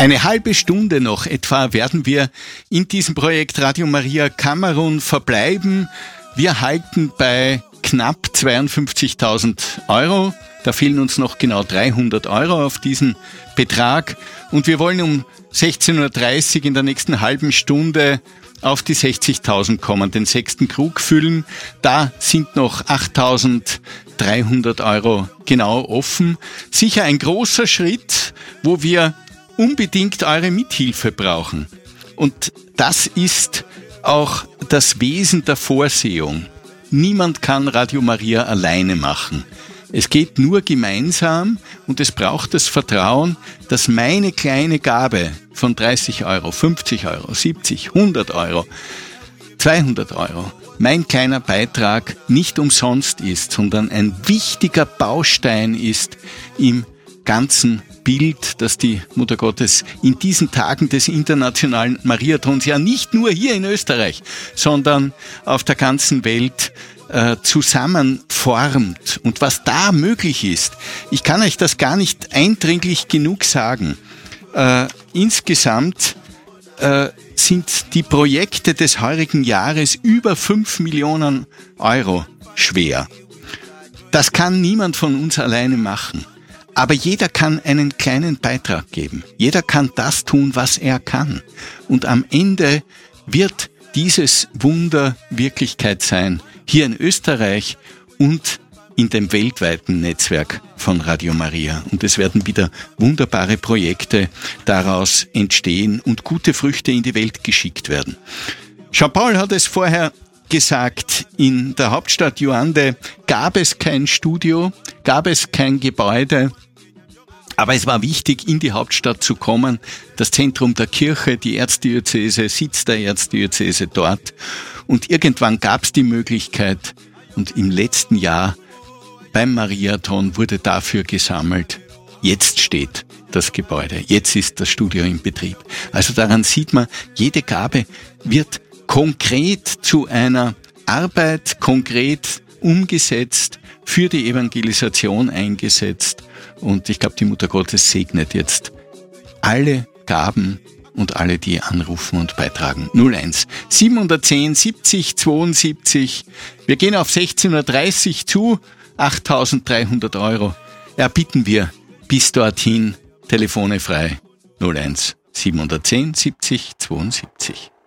Eine halbe Stunde noch etwa werden wir in diesem Projekt Radio Maria Kamerun verbleiben. Wir halten bei knapp 52.000 Euro. Da fehlen uns noch genau 300 Euro auf diesen Betrag. Und wir wollen um 16.30 Uhr in der nächsten halben Stunde auf die 60.000 kommen, den 6. Krug füllen. Da sind noch 8.300 Euro genau offen. Sicher ein großer Schritt, wo wir unbedingt eure Mithilfe brauchen. Und das ist auch das Wesen der Vorsehung. Niemand kann Radio Maria alleine machen. Es geht nur gemeinsam und es braucht das Vertrauen, dass meine kleine Gabe von 30 Euro, 50 Euro, 70, 100 Euro, 200 Euro, mein kleiner Beitrag nicht umsonst ist, sondern ein wichtiger Baustein ist im ganzen Bild, das die Mutter Gottes in diesen Tagen des internationalen Mariathons ja nicht nur hier in Österreich, sondern auf der ganzen Welt zusammenformt. Und was da möglich ist, ich kann euch das gar nicht eindringlich genug sagen. Insgesamt sind die Projekte des heurigen Jahres über 5 Millionen Euro schwer. Das kann niemand von uns alleine machen. Aber jeder kann einen kleinen Beitrag geben. Jeder kann das tun, was er kann. Und am Ende wird dieses Wunder Wirklichkeit sein, hier in Österreich und in dem weltweiten Netzwerk von Radio Maria. Und es werden wieder wunderbare Projekte daraus entstehen und gute Früchte in die Welt geschickt werden. Jean-Paul hat es vorher gesagt, in der Hauptstadt Yaoundé gab es kein Studio, gab es kein Gebäude, aber es war wichtig, in die Hauptstadt zu kommen, das Zentrum der Kirche, die Erzdiözese, Sitz der Erzdiözese dort. Und irgendwann gab es die Möglichkeit, und im letzten Jahr beim Mariathon wurde dafür gesammelt, jetzt steht das Gebäude, jetzt ist das Studio in Betrieb. Also daran sieht man, jede Gabe wird konkret zu einer Arbeit, konkret umgesetzt, für die Evangelisation eingesetzt. Und ich glaube, die Mutter Gottes segnet jetzt alle Gaben und alle, die anrufen und beitragen. 01 710 70 72. Wir gehen auf 16.30 Uhr zu, 8.300 Euro. Erbitten wir bis dorthin, Telefone frei, 01 710 70 72.